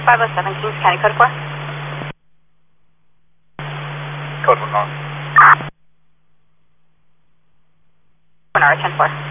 507 Kings County, code 4. Code 1 calling. 1 hour, 10-4.